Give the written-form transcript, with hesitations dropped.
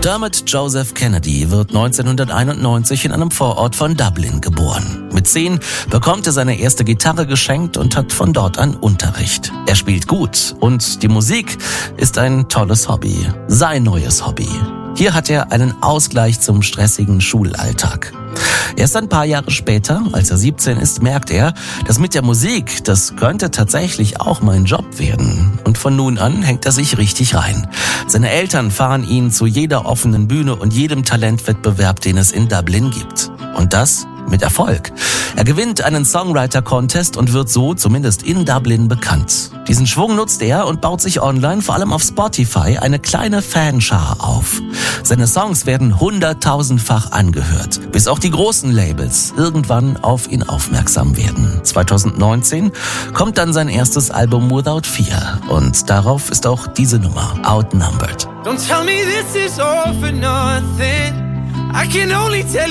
Dermot Joseph Kennedy wird 1991 in einem Vorort von Dublin geboren. Mit 10 bekommt er seine erste Gitarre geschenkt und hat von dort an Unterricht. Er spielt gut und die Musik ist ein tolles Hobby. Sein neues Hobby. Hier hat er einen Ausgleich zum stressigen Schulalltag. Erst ein paar Jahre später, als er 17 ist, merkt er, dass mit der Musik, das könnte tatsächlich auch mein Job werden. Und von nun an hängt er sich richtig rein. Seine Eltern fahren ihn zu jeder offenen Bühne und jedem Talentwettbewerb, den es in Dublin gibt. Und das mit Erfolg. Er gewinnt einen Songwriter-Contest und wird so zumindest in Dublin bekannt. Diesen Schwung nutzt er und baut sich online, vor allem auf Spotify, eine kleine Fanschar auf. Seine Songs werden 100.000-fach angehört, bis auch die großen Labels irgendwann auf ihn aufmerksam werden. 2019 kommt dann sein erstes Album Without Fear und darauf ist auch diese Nummer Outnumbered. Don't tell me this is all for nothing. I can only tell